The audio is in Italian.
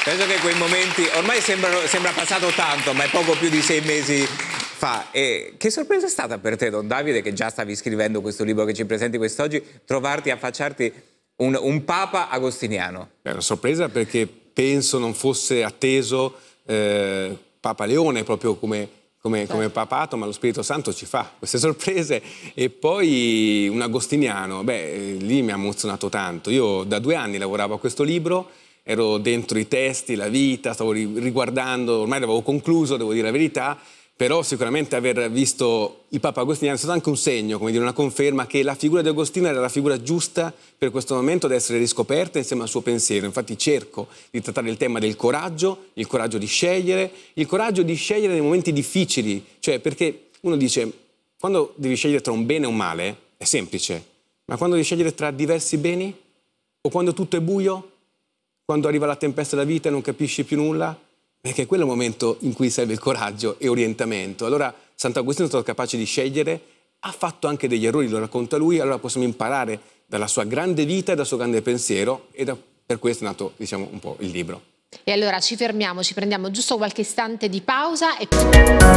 Penso che quei momenti, ormai sembra passato tanto, ma è poco più di 6 mesi fa. E che sorpresa è stata per te, Don Davide, che già stavi scrivendo questo libro che ci presenti quest'oggi, trovarti, affacciarti un papa agostiniano? È una sorpresa perché penso non fosse atteso Papa Leone proprio come papato, ma lo Spirito Santo ci fa queste sorprese. E poi un agostiniano, lì mi ha emozionato tanto. Io da 2 anni lavoravo a questo libro, ero dentro i testi, la vita, stavo riguardando, ormai l'avevo concluso, devo dire la verità, però sicuramente aver visto il Papa Agostiniano è stato anche un segno, come dire, una conferma che la figura di Agostino era la figura giusta per questo momento ad essere riscoperta insieme al suo pensiero. Infatti cerco di trattare il tema del coraggio, il coraggio di scegliere nei momenti difficili, cioè perché uno dice, quando devi scegliere tra un bene e un male è semplice, ma quando devi scegliere tra diversi beni o quando tutto è buio, quando arriva la tempesta della vita e non capisci più nulla, perché quello è il momento in cui serve il coraggio e orientamento. Allora Sant'Agostino è stato capace di scegliere, ha fatto anche degli errori, lo racconta lui, allora possiamo imparare dalla sua grande vita e dal suo grande pensiero, e per questo è nato, diciamo, un po' il libro. E allora ci fermiamo, ci prendiamo giusto qualche istante di pausa e